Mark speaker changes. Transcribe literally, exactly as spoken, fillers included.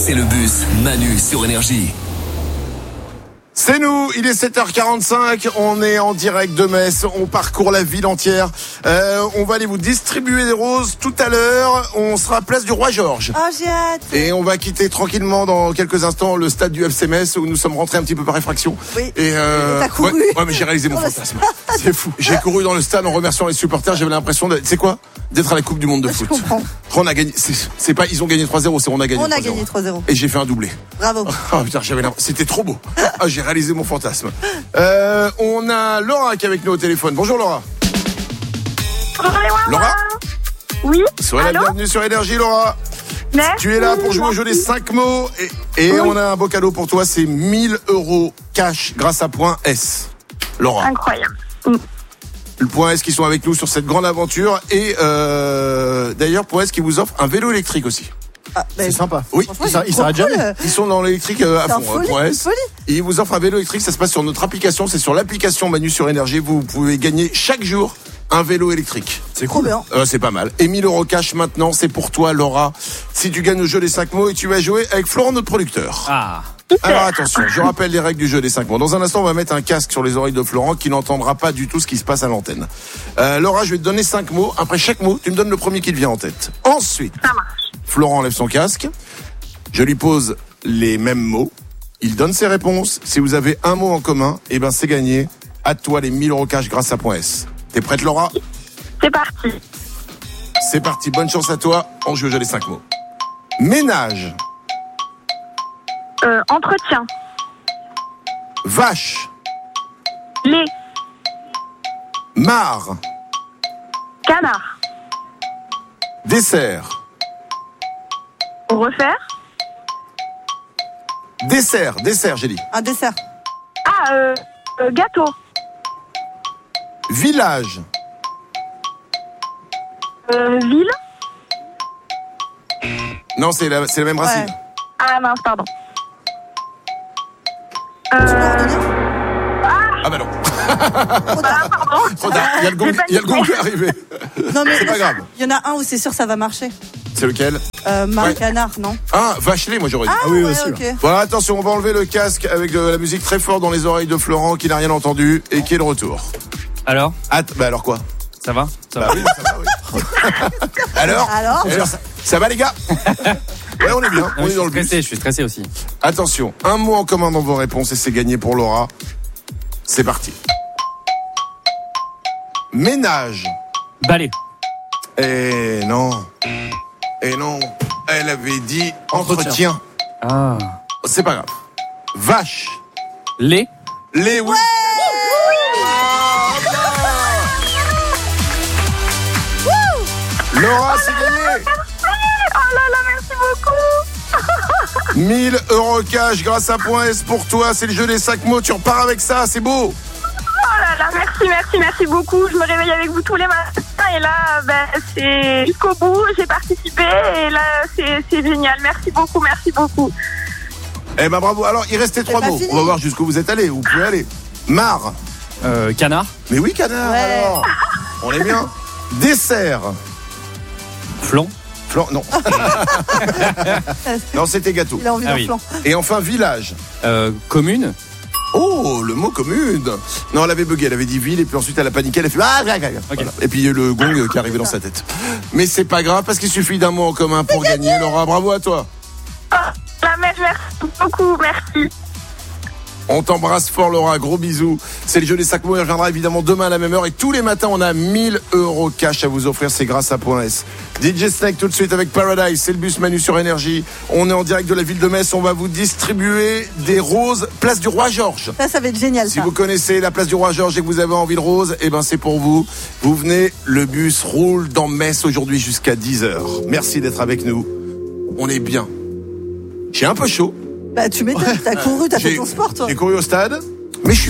Speaker 1: C'est le bus Manu sur Énergie.
Speaker 2: C'est nous, il est sept heures quarante-cinq, on est en direct de Metz, on parcourt la ville entière. Euh, on va aller vous distribuer des roses tout à l'heure, on sera à place du Roi Georges.
Speaker 3: Oh, j'ai hâte.
Speaker 2: Et on va quitter tranquillement dans quelques instants le stade du F C Metz où nous sommes rentrés un petit peu par effraction.
Speaker 3: Oui.
Speaker 2: Et euh,
Speaker 3: Et t'as couru.
Speaker 2: Ouais, ouais, mais j'ai réalisé mon fantasme. C'est fou. J'ai couru dans le stade en remerciant les supporters, j'avais l'impression de, c'est quoi? D'être à la Coupe du Monde de
Speaker 3: Je
Speaker 2: foot.
Speaker 3: comprends.
Speaker 2: On a gagné, c'est, c'est pas ils ont gagné trois zéro, c'est on a gagné
Speaker 3: On a
Speaker 2: trois zéro.
Speaker 3: gagné trois zéro.
Speaker 2: Et j'ai fait un doublé.
Speaker 3: Bravo.
Speaker 2: Oh putain, j'avais l'impression, c'était trop beau. Ah, j'ai réalisé mon fantasme. Euh, on a Laura qui est avec nous au téléphone. Bonjour Laura.
Speaker 4: Bonjour les Wawa.
Speaker 2: Laura.
Speaker 4: Oui.
Speaker 2: Sois la
Speaker 4: Allô.
Speaker 2: bienvenue sur Énergie Laura.
Speaker 4: Merci.
Speaker 2: Tu es là pour jouer au jeu des cinq mots et, et
Speaker 4: Oui.
Speaker 2: on a un beau cadeau pour toi, c'est mille euros cash grâce à Point S. Laura.
Speaker 4: Incroyable.
Speaker 2: Le Point S qui sont avec nous sur cette grande aventure et euh, d'ailleurs Point S qui vous offre un vélo électrique aussi.
Speaker 3: Ah, bah,
Speaker 5: C'est sympa.
Speaker 2: Oui.
Speaker 3: franchement,
Speaker 5: Il s'arrête-
Speaker 3: c'est
Speaker 5: il
Speaker 3: trop
Speaker 5: s'arrête
Speaker 3: cool.
Speaker 5: jamais.
Speaker 2: Ils sont dans l'électrique euh, à
Speaker 3: C'est un
Speaker 2: fond,
Speaker 3: folie,
Speaker 2: Point
Speaker 3: une
Speaker 2: S.
Speaker 3: folie.
Speaker 2: Et ils vous offrent un vélo électrique, ça se passe sur notre application, c'est sur l'application Manu sur Énergie, vous pouvez gagner chaque jour un vélo électrique.
Speaker 5: C'est
Speaker 3: Trop
Speaker 5: cool.
Speaker 3: bien.
Speaker 2: Euh, c'est pas mal. Et mille euros cash maintenant, c'est pour toi Laura. Si tu gagnes au jeu des cinq mots et tu vas jouer avec Florent, notre producteur.
Speaker 5: Ah.
Speaker 2: Alors attention, je rappelle les règles du jeu des cinq mots. Dans un instant, on va mettre un casque sur les oreilles de Florent qui n'entendra pas du tout ce qui se passe à l'antenne. Euh, Laura, je vais te donner cinq mots. Après chaque mot, tu me donnes le premier qui te vient en tête. Ensuite,
Speaker 4: Ça marche.
Speaker 2: Florent enlève son casque. Je lui pose les mêmes mots. Il donne ses réponses. Si vous avez un mot en commun, eh ben c'est gagné. À toi les mille euros cash grâce à Point S. T'es prête Laura?
Speaker 4: C'est parti.
Speaker 2: C'est parti, bonne chance à toi. On joue au jeu des cinq mots. Ménage,
Speaker 4: Euh, entretien.
Speaker 2: vache,
Speaker 4: Lait.
Speaker 2: mare,
Speaker 4: Canard.
Speaker 2: dessert,
Speaker 4: Refaire.
Speaker 2: dessert, dessert j'ai dit.
Speaker 3: Un dessert.
Speaker 4: Ah, euh, euh, gâteau.
Speaker 2: Village,
Speaker 4: Euh, ville.
Speaker 2: non c'est la, c'est la même racine.
Speaker 3: Ouais.
Speaker 4: Ah mince, pardon.
Speaker 3: Tu peux
Speaker 4: Euh,
Speaker 3: redonner?
Speaker 2: Ah bah non,
Speaker 3: Trop tard.
Speaker 2: trop tard. Il y a le gong, il y a le gong qui est arrivé.
Speaker 3: Non, mais
Speaker 2: C'est pas grave.
Speaker 3: il y en a un où c'est sûr ça va marcher.
Speaker 2: C'est lequel?
Speaker 3: Euh, Marc
Speaker 2: Ouais.
Speaker 3: Canard, non?
Speaker 2: Ah, vache-lait, moi j'aurais dit.
Speaker 3: Ah,
Speaker 5: oui,
Speaker 3: ouais,
Speaker 5: aussi,
Speaker 3: ok.
Speaker 2: Voilà, attention, on va enlever le casque avec de la musique très forte dans les oreilles de Florent qui n'a rien entendu et qui est de retour.
Speaker 6: Alors,
Speaker 2: Att- bah alors quoi?
Speaker 6: ça va Ça
Speaker 2: Bah
Speaker 6: va.
Speaker 2: oui, ça va, oui. Alors?
Speaker 3: Alors?
Speaker 2: Alors, ça, ça va les gars? Ouais, on est bien,
Speaker 6: Non,
Speaker 2: on
Speaker 6: je
Speaker 2: est dans
Speaker 6: suis
Speaker 2: le bus.
Speaker 6: stressé, je suis stressé aussi.
Speaker 2: Attention, un mot en commun dans vos réponses et c'est gagné pour Laura. C'est parti. Ménage.
Speaker 6: Balai.
Speaker 2: Eh non. Eh non. Elle avait dit entretien.
Speaker 6: Ah.
Speaker 2: C'est pas grave. Vache.
Speaker 6: Lait.
Speaker 2: Les oui. Laura, c'est gagné.
Speaker 4: Oh là là, merci beaucoup.
Speaker 2: mille euros cash grâce à Point S pour toi. C'est le jeu des cinq mots. Tu repars avec ça. C'est beau.
Speaker 4: Oh là là, merci, merci, merci beaucoup. Je me réveille avec vous tous les matins et là, ben, c'est jusqu'au bout. J'ai participé et là, c'est, c'est génial. Merci beaucoup, merci beaucoup.
Speaker 2: Eh ben bravo. Alors, il restait trois
Speaker 3: pas
Speaker 2: mots.
Speaker 3: fini.
Speaker 2: On va voir jusqu'où vous êtes allés. Vous pouvez aller. Mare.
Speaker 6: Euh, canard.
Speaker 2: Mais oui, canard.
Speaker 3: Ouais.
Speaker 2: Alors. On est bien. Dessert.
Speaker 6: Flan.
Speaker 2: Flan. Non. Non, c'était gâteau.
Speaker 3: Il a envie
Speaker 6: Ah
Speaker 3: d'un
Speaker 6: oui.
Speaker 3: flan.
Speaker 2: Et enfin, village.
Speaker 6: Euh, commune.
Speaker 2: Oh, le mot commune. Non, elle avait bugué, elle avait dit ville et puis ensuite elle a paniqué, elle a fait ah, ah, ah, ah. Voilà. Et puis il y a eu le gong euh, qui est arrivé dans sa tête. Mais c'est pas grave parce qu'il suffit d'un mot en commun pour gagner. Laura, bravo à toi.
Speaker 4: Oh, la mère, merci beaucoup, merci.
Speaker 2: On t'embrasse fort Laura, gros bisous. C'est le jeu des cinq mots, il reviendra évidemment demain à la même heure et tous les matins on a mille euros cash à vous offrir, c'est grâce à Point S. D J Snake tout de suite avec Paradise, c'est le bus Manu sur Énergie. On est en direct de la ville de Metz, on va vous distribuer des roses, place du Roi Georges.
Speaker 3: Ça, ça va être génial,
Speaker 2: Si
Speaker 3: ça.
Speaker 2: vous connaissez la place du Roi Georges et que vous avez envie de rose, eh ben c'est pour vous. Vous venez, le bus roule dans Metz aujourd'hui jusqu'à dix heures. Merci d'être avec nous. On est bien. J'ai un peu chaud.
Speaker 3: Bah, tu m'étonnes, t'as couru, t'as fait
Speaker 2: J'ai-
Speaker 3: ton sport, toi.
Speaker 2: J'ai couru au stade, mais je suis